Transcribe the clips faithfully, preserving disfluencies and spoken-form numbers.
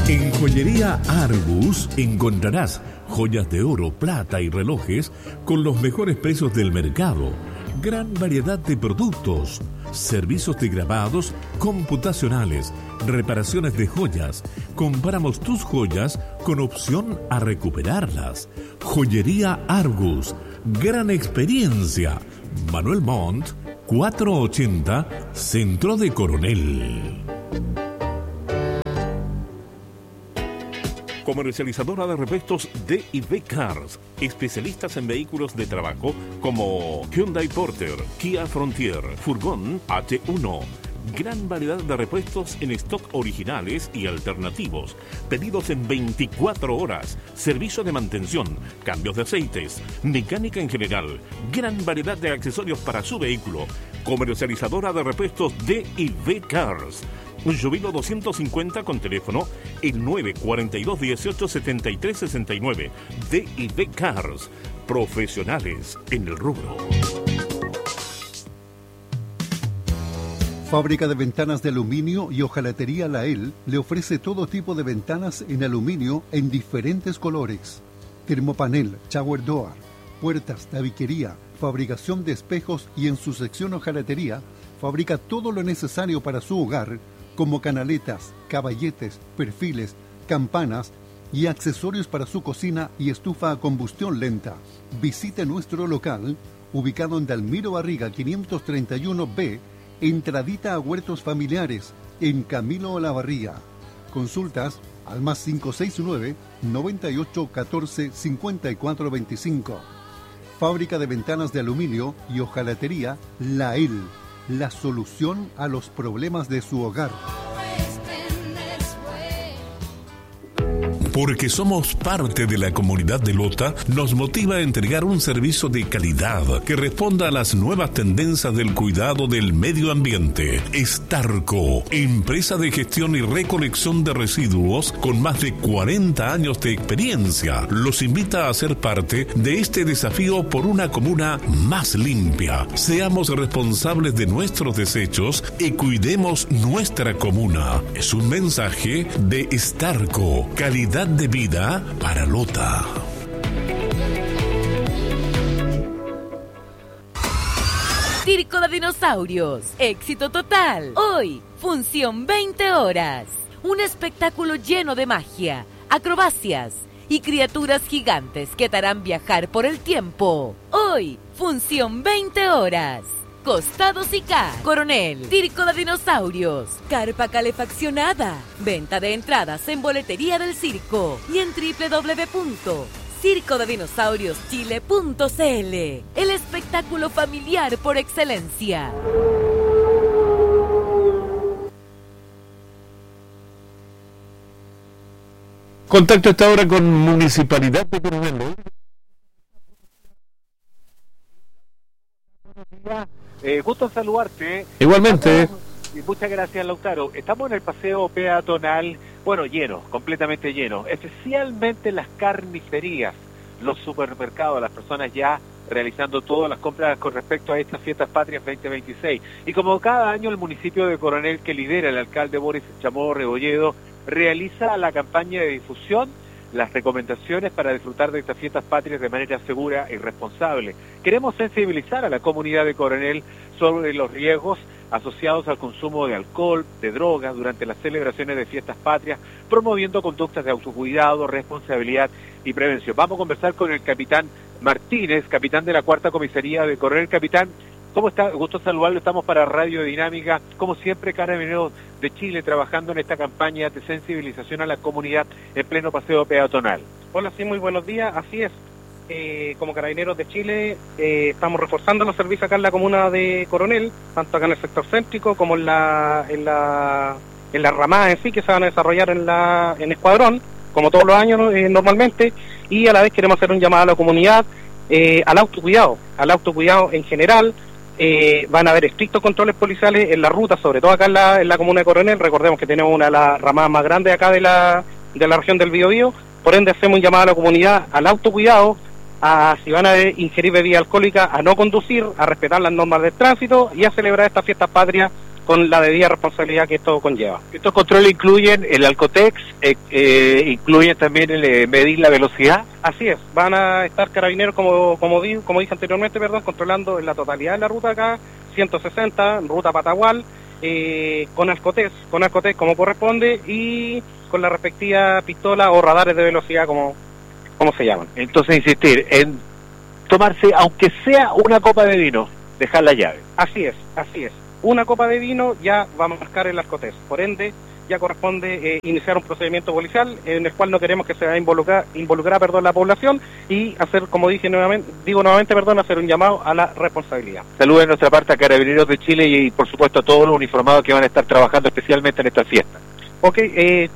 En Joyería Argus encontrarás joyas de oro, plata y relojes con los mejores precios del mercado. Gran variedad de productos, servicios de grabados computacionales, reparaciones de joyas. Compramos tus joyas con opción a recuperarlas. Joyería Argus, gran experiencia. Manuel Montt, cuatrocientos ochenta, Centro de Coronel. Comercializadora de repuestos D y B Cars, especialistas en vehículos de trabajo como Hyundai Porter, Kia Frontier, Furgón H uno. Gran variedad de repuestos en stock originales y alternativos. Pedidos en veinticuatro horas. Servicio de mantención, cambios de aceites, mecánica en general. Gran variedad de accesorios para su vehículo. Comercializadora de repuestos D y B Cars. Jubilo doscientos cincuenta con teléfono el nueve cuarenta y dos dieciocho setenta y tres sesenta y nueve. D y B Cars, profesionales en el rubro. Fábrica de Ventanas de Aluminio y Hojalatería Lael le ofrece todo tipo de ventanas en aluminio en diferentes colores. Termopanel, shower door, puertas, tabiquería, fabricación de espejos y en su sección hojalatería fabrica todo lo necesario para su hogar, como canaletas, caballetes, perfiles, campanas y accesorios para su cocina y estufa a combustión lenta. Visite nuestro local, ubicado en Dalmiro Barriga quinientos treinta y uno B, entradita a Huertos Familiares, en Camilo Olavarría. Consultas al más cinco seis nueve, noventa y ocho, catorce, cincuenta y cuatro veinticinco. Fábrica de Ventanas de Aluminio y Hojalatería Lael. La solución a los problemas de su hogar. Porque somos parte de la comunidad de Lota, nos motiva a entregar un servicio de calidad que responda a las nuevas tendencias del cuidado del medio ambiente. Starco, empresa de gestión y recolección de residuos con más de cuarenta años de experiencia, los invita a ser parte de este desafío por una comuna más limpia. Seamos responsables de nuestros desechos y cuidemos nuestra comuna. Es un mensaje de Starco, calidad de vida para Lota. Circo de Dinosaurios, éxito total. Hoy, función veinte horas. Un espectáculo lleno de magia, acrobacias y criaturas gigantes que te harán viajar por el tiempo. Hoy, función veinte horas. Costado Sicar, Coronel, Circo de Dinosaurios, carpa calefaccionada, venta de entradas en boletería del circo y en doble u doble u doble u punto circo de dinosaurios chile punto c l. El espectáculo familiar por excelencia. Contacto a esta hora con Municipalidad de Coronel. Eh, gusto en saludarte. Igualmente. Estamos, y muchas gracias, Lautaro. Estamos en el paseo peatonal, bueno, lleno, completamente lleno, especialmente las carnicerías, los supermercados, las personas ya realizando todas las compras con respecto a estas fiestas patrias veinte veintiséis. Y como cada año el municipio de Coronel, que lidera el alcalde Boris Chamorro Rebolledo, realiza la campaña de difusión, las recomendaciones para disfrutar de estas fiestas patrias de manera segura y responsable. Queremos sensibilizar a la comunidad de Coronel sobre los riesgos asociados al consumo de alcohol, de drogas durante las celebraciones de fiestas patrias, promoviendo conductas de autocuidado, responsabilidad y prevención. Vamos a conversar con el capitán Martínez, capitán de la cuarta comisaría de Coronel. Capitán, ¿cómo está? Gusto saludarlo, estamos para Radio Dinámica, como siempre, Carabineros de Chile, trabajando en esta campaña de sensibilización a la comunidad en pleno paseo peatonal. Hola, sí, muy buenos días, así es. Eh, como Carabineros de Chile eh, estamos reforzando los servicios acá en la comuna de Coronel, tanto acá en el sector céntrico como en la en la, en la ramada en sí, que se van a desarrollar en la en Escuadrón, como todos los años eh, normalmente, y a la vez queremos hacer un llamado a la comunidad eh, al autocuidado, al autocuidado en general. Eh, van a haber estrictos controles policiales en la ruta, sobre todo acá en la, en la comuna de Coronel. Recordemos que tenemos una de las ramadas más grandes acá de la, de la región del Biobío, por ende hacemos un llamado a la comunidad al autocuidado, a si van a ingerir bebida alcohólica, a no conducir, a respetar las normas del tránsito y a celebrar estas fiestas patrias con la debida responsabilidad que esto conlleva. Estos controles incluyen el Alcotex, eh, eh, incluyen también el eh, medir la velocidad. Así es, van a estar carabineros, como como, di, como dije anteriormente, perdón, controlando en la totalidad de la ruta acá, ciento sesenta, ruta Patagual, eh, con Alcotex, con Alcotex como corresponde, y con la respectiva pistola o radares de velocidad, como, como se llaman. Entonces, insistir en tomarse, aunque sea una copa de vino, dejar la llave. Así es, así es. Una copa de vino ya va a marcar el Alcotex, por ende ya corresponde eh, iniciar un procedimiento policial en el cual no queremos que se va a involucrar, involucrar perdón, la población, y hacer, como dije nuevamente, digo nuevamente, perdón, hacer un llamado a la responsabilidad. Saludos de nuestra parte a Carabineros de Chile y, por supuesto, a todos los uniformados que van a estar trabajando especialmente en esta fiesta. Ok, eh,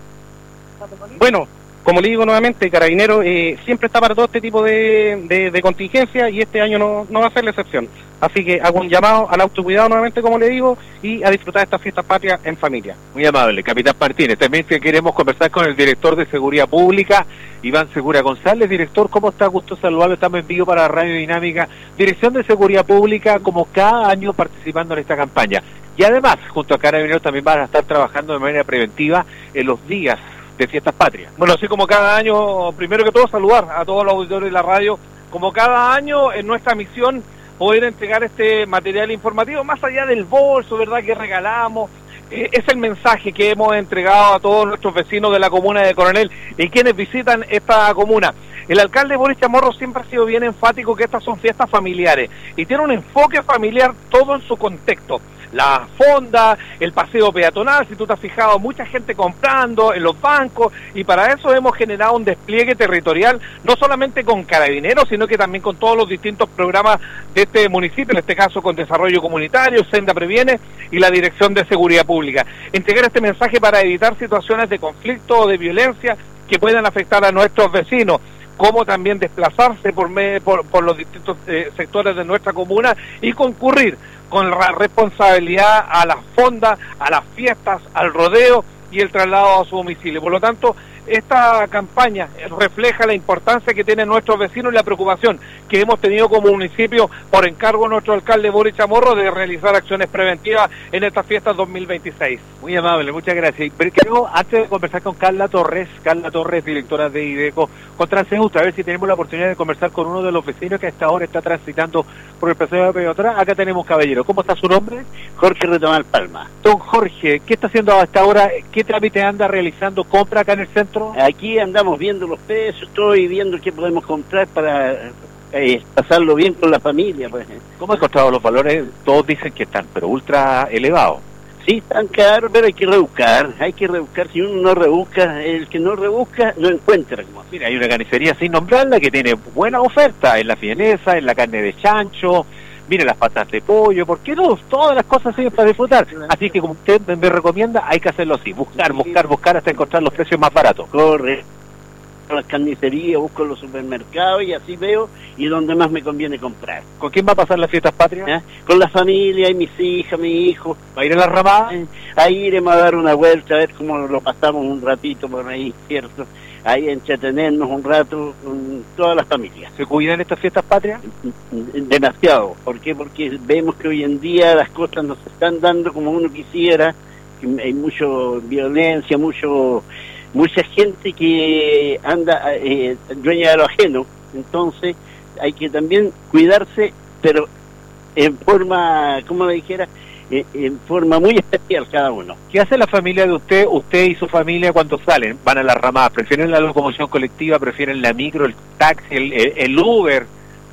bueno, como le digo nuevamente, Carabineros eh, siempre está para todo este tipo de, de, de contingencia, y este año no, no va a ser la excepción. Así que hago un llamado al autocuidado nuevamente, como le digo, y a disfrutar de estas fiestas patrias en familia. Muy amable, Capitán Martínez. También queremos conversar con el director de Seguridad Pública, Iván Segura González. Director, ¿cómo está? Gusto saludarlo. Estamos en vivo para Radio Dinámica. Dirección de Seguridad Pública, como cada año participando en esta campaña. Y además, junto a Carabineros, también van a estar trabajando de manera preventiva en los días de fiestas patrias. Bueno, así como cada año, primero que todo saludar a todos los auditores de la radio. Como cada año, en nuestra misión, poder entregar este material informativo, más allá del bolso, ¿verdad?, que regalamos. Eh, es el mensaje que hemos entregado a todos nuestros vecinos de la comuna de Coronel y quienes visitan esta comuna. El alcalde Boris Chamorro siempre ha sido bien enfático que estas son fiestas familiares y tiene un enfoque familiar todo en su contexto. La fonda, el paseo peatonal, si tú te has fijado, mucha gente comprando en los bancos, y para eso hemos generado un despliegue territorial, no solamente con Carabineros, sino que también con todos los distintos programas de este municipio, en este caso con Desarrollo Comunitario, Senda Previene y la Dirección de Seguridad Pública. Entregar este mensaje para evitar situaciones de conflicto o de violencia que puedan afectar a nuestros vecinos, como también desplazarse por, me, por, por los distintos eh, sectores de nuestra comuna y concurrir con la responsabilidad a las fondas, a las fiestas, al rodeo y el traslado a su domicilio. Por lo tanto, esta campaña refleja la importancia que tienen nuestros vecinos y la preocupación que hemos tenido como municipio por encargo de nuestro alcalde Boris Chamorro de realizar acciones preventivas en estas fiestas dos mil veintiséis. Muy amable, muchas gracias. Pero quiero, antes de conversar con Carla Torres, Carla Torres, directora de IDECO, con Transeúnte, a ver si tenemos la oportunidad de conversar con uno de los vecinos que hasta ahora está transitando por el paseo de peatonal. Acá tenemos caballero. ¿Cómo está su nombre? Jorge Retomar Palma. Don Jorge, ¿qué está haciendo hasta ahora? ¿Qué trámite anda realizando? ¿Compra acá en el centro? Aquí andamos viendo los precios, estoy viendo qué podemos comprar para eh, pasarlo bien con la familia. Pues. ¿Cómo ha encontrado los valores? Todos dicen que están, pero ultra elevados. Sí, están caros, pero hay que rebuscar, hay que rebuscar. Si uno no rebusca, el que no rebusca no encuentra. Como. Mira, hay una carnicería sin nombrarla que tiene buena oferta en la vienesa, en la carne de chancho, mire las patas de pollo, ¿por qué no? Todas las cosas sirven para disfrutar. Así que como usted me recomienda, hay que hacerlo así, buscar, buscar, buscar hasta encontrar los precios más baratos. Corre. Las carnicerías, busco los supermercados y así veo y donde más me conviene comprar. ¿Con quién va a pasar las fiestas patrias? ¿Eh? Con la familia y mis hijas, mi hijo. ¿Va a ir a la ramada? Eh, ahí iremos a dar una vuelta, a ver cómo lo pasamos un ratito por ahí, ¿cierto? Ahí entretenernos un rato con todas las familias. ¿Se cuidan estas fiestas patrias? Demasiado. ¿Por qué? Porque vemos que hoy en día las cosas no se están dando como uno quisiera, que hay mucha violencia, mucho... mucha gente que anda eh, dueña de lo ajeno, entonces hay que también cuidarse, pero en forma, como le dijera, eh, en forma muy especial cada uno. ¿Qué hace la familia de usted, usted y su familia cuando salen? ¿Van a la ramada? ¿Prefieren la locomoción colectiva? ¿Prefieren la micro, el taxi, el, el, el Uber?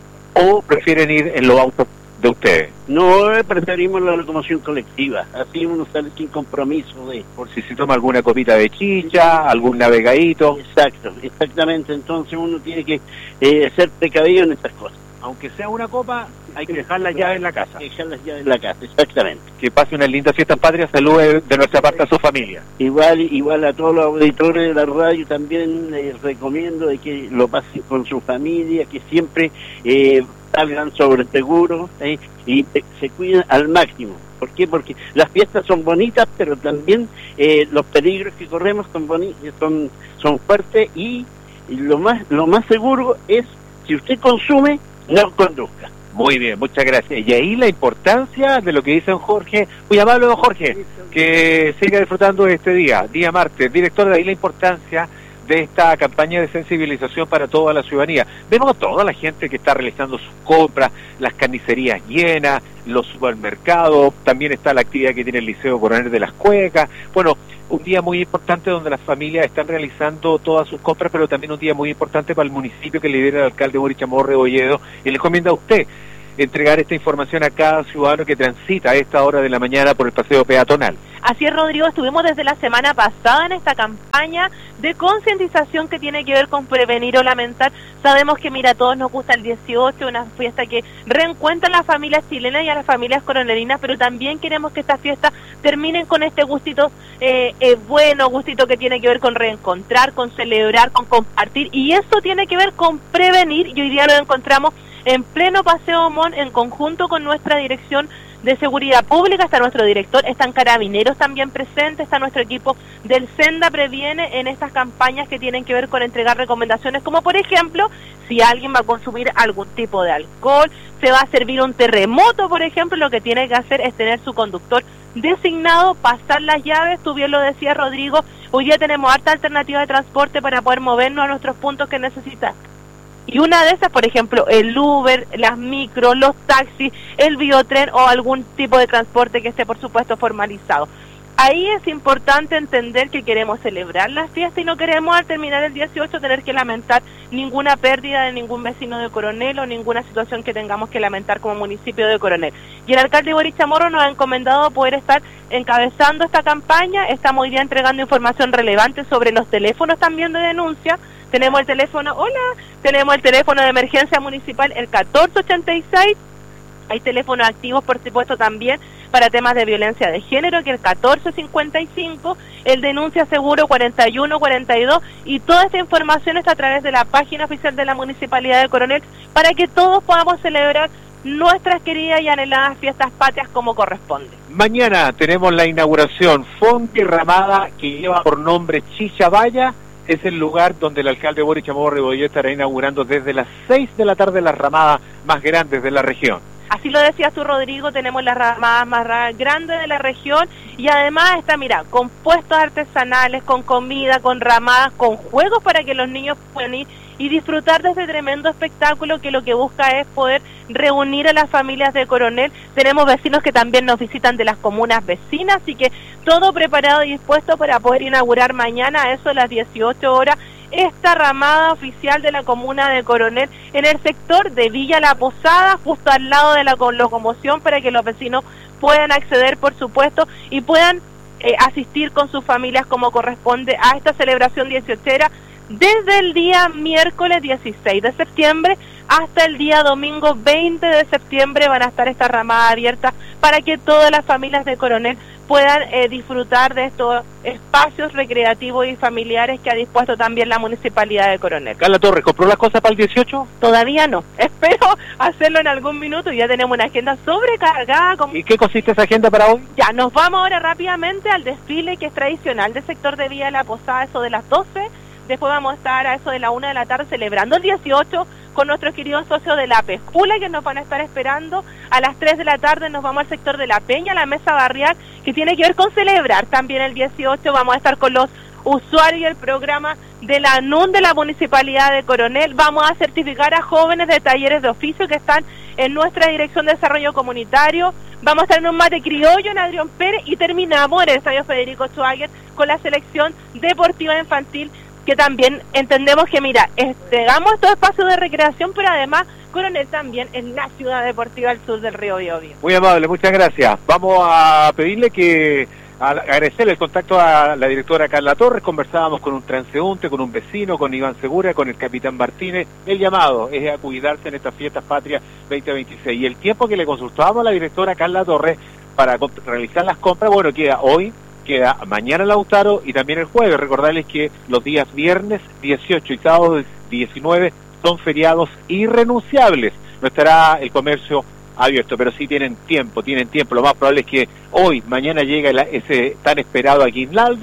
¿O prefieren ir en los autos de ustedes? No, preferimos la locomoción colectiva, así uno sale sin compromiso de... Por si se toma alguna copita de chicha, algún navegadito. Exacto, exactamente, entonces uno tiene que eh, ser precavido en estas cosas. Aunque sea una copa, hay que dejar las llaves en la casa. Dejar las llaves en la casa, exactamente. Que pase una linda fiesta patria, saludos de nuestra parte a su familia. Igual igual a todos los auditores de la radio también les recomiendo de que lo pasen con su familia, que siempre eh, salgan sobre seguro eh, y se cuiden al máximo. ¿Por qué? Porque las fiestas son bonitas, pero también eh, los peligros que corremos son bonitos, son son fuertes y, y lo más lo más seguro es, si usted consume, no conduzca. Muy bien, muchas gracias. Y ahí la importancia de lo que dice don Jorge, muy amable don Jorge, que siga disfrutando de este día, día martes. Director, de ahí la importancia de esta campaña de sensibilización para toda la ciudadanía. Vemos a toda la gente que está realizando sus compras, las carnicerías llenas, los supermercados, también está la actividad que tiene el Liceo Coronel de las Cuecas. Bueno, un día muy importante donde las familias están realizando todas sus compras, pero también un día muy importante para el municipio que lidera el alcalde Boric Chamorro Rebolledo, y le encomienda a usted entregar esta información a cada ciudadano que transita a esta hora de la mañana por el paseo peatonal. Así es, Rodrigo, estuvimos desde la semana pasada en esta campaña de concientización que tiene que ver con prevenir o lamentar. Sabemos que, mira, a todos nos gusta el dieciocho, una fiesta que reencuentra a las familias chilenas y a las familias coronelinas, pero también queremos que estas fiestas terminen con este gustito eh, eh, bueno, gustito que tiene que ver con reencontrar, con celebrar, con compartir, y eso tiene que ver con prevenir, y hoy día lo encontramos en pleno Paseo Mon, en conjunto con nuestra Dirección de Seguridad Pública. Está nuestro director, están carabineros también presentes, está nuestro equipo del Senda Previene en estas campañas que tienen que ver con entregar recomendaciones, como por ejemplo, si alguien va a consumir algún tipo de alcohol, se va a servir un terremoto, por ejemplo, lo que tiene que hacer es tener su conductor designado, pasar las llaves. Tú bien lo decías, Rodrigo, hoy día tenemos harta alternativa de transporte para poder movernos a nuestros puntos que necesitas. Y una de esas, por ejemplo, el Uber, las micros, los taxis, el biotren o algún tipo de transporte que esté, por supuesto, formalizado. Ahí es importante entender que queremos celebrar la fiesta y no queremos al terminar el dieciocho tener que lamentar ninguna pérdida de ningún vecino de Coronel o ninguna situación que tengamos que lamentar como municipio de Coronel. Y el alcalde Boric Chamorro nos ha encomendado poder estar encabezando esta campaña. Estamos hoy día entregando información relevante sobre los teléfonos también de denuncia. Tenemos el teléfono, hola, tenemos el teléfono de emergencia municipal, el catorce ochenta y seis, hay teléfonos activos, por supuesto, también para temas de violencia de género, que es el catorce cincuenta y cinco, el denuncia seguro cuarenta y uno cuarenta y dos, y toda esta información está a través de la página oficial de la Municipalidad de Coronel, para que todos podamos celebrar nuestras queridas y anheladas fiestas patrias como corresponde. Mañana tenemos la inauguración Fonte Ramada, que lleva por nombre Chichabaya. Es el lugar donde el alcalde Boric Chamorro Rebolledo estará inaugurando desde las seis de la tarde las ramadas más grandes de la región. Así lo decías tú, Rodrigo, tenemos las ramadas más grandes de la región, y además está, mira, con puestos artesanales, con comida, con ramadas, con juegos para que los niños puedan ir y disfrutar de este tremendo espectáculo que lo que busca es poder reunir a las familias de Coronel. Tenemos vecinos que también nos visitan de las comunas vecinas, así que todo preparado y dispuesto para poder inaugurar mañana a eso de las dieciocho horas esta ramada oficial de la comuna de Coronel en el sector de Villa La Posada, justo al lado de la locomoción, para que los vecinos puedan acceder, por supuesto, y puedan eh, asistir con sus familias como corresponde a esta celebración dieciochera desde el día miércoles dieciséis de septiembre hasta el día domingo veinte de septiembre. Van a estar esta ramada abierta para que todas las familias de Coronel puedan eh, disfrutar de estos espacios recreativos y familiares que ha dispuesto también la Municipalidad de Coronel. Carla Torres, ¿compró las cosas para el dieciocho? Todavía no, espero hacerlo en algún minuto. Ya tenemos una agenda sobrecargada. Con... ¿Y qué consiste esa agenda para hoy? Ya, nos vamos ahora rápidamente al desfile que es tradicional del sector de Villa La Posada, eso de las doce. Después vamos a estar a eso de la una de la tarde celebrando el dieciocho con nuestros queridos socios de la Pescula, que nos van a estar esperando. A las tres de la tarde nos vamos al sector de La Peña, la mesa barrial, que tiene que ver con celebrar también el dieciocho. Vamos a estar con los usuarios del programa de la N U N de la Municipalidad de Coronel. Vamos a certificar a jóvenes de talleres de oficio que están en nuestra Dirección de Desarrollo Comunitario. Vamos a estar en un mate criollo en Adrián Pérez y terminamos en el Estadio Federico Schwager con la selección deportiva infantil, que también entendemos que, mira, entregamos estos espacios de recreación, pero además Coronel también es la ciudad deportiva al sur del río Biobío. Muy amable, muchas gracias. Vamos a pedirle que, a agradecerle el contacto a la directora Carla Torres. Conversábamos con un transeúnte, con un vecino, con Iván Segura, con el capitán Martínez. El llamado es a cuidarse en estas fiestas patrias veinte veintiséis. Y el tiempo que le consultábamos a la directora Carla Torres para realizar las compras, bueno, queda hoy, queda mañana Lautaro y también el jueves. Recordarles que los días viernes dieciocho y sábado diecinueve son feriados irrenunciables. No estará el comercio abierto, pero sí tienen tiempo, tienen tiempo. Lo más probable es que hoy, mañana llegue la, ese tan esperado aguinaldo,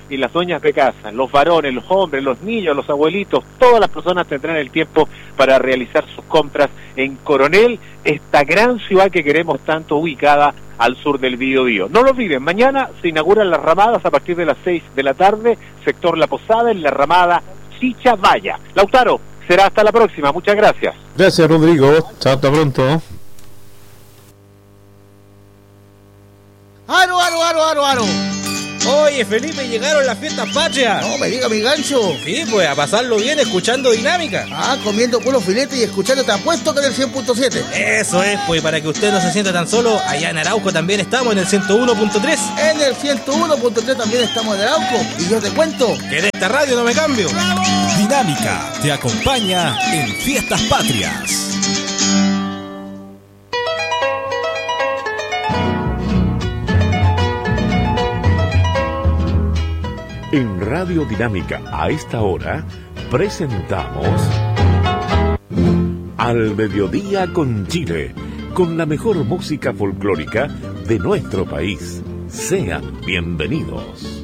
y las dueñas de casa, los varones, los hombres, los niños, los abuelitos, todas las personas tendrán el tiempo para realizar sus compras en Coronel, esta gran ciudad que queremos tanto, ubicada al sur del Biobío. No lo olviden, mañana se inauguran las ramadas a partir de las seis de la tarde, sector La Posada, en la ramada Chicha Valla. Lautaro, será hasta la próxima, muchas gracias. Gracias, Rodrigo, chao, hasta pronto. ¡Aro, aro, aro, aro, aro! Oye, Felipe, llegaron las fiestas patrias. No me diga, mi gancho. Sí, pues, a pasarlo bien escuchando Dinámica. Ah, comiendo puro filete y escuchando Te Apuesto con el cien punto siete. Eso es, pues, para que usted no se sienta tan solo, allá en Arauco también estamos en el ciento uno punto tres. En el ciento uno punto tres también estamos en Arauco. Y yo te cuento que de esta radio no me cambio. Dinámica te acompaña en Fiestas Patrias. En Radio Dinámica, a esta hora, presentamos Al Mediodía con Chile, con la mejor música folclórica de nuestro país. Sean bienvenidos.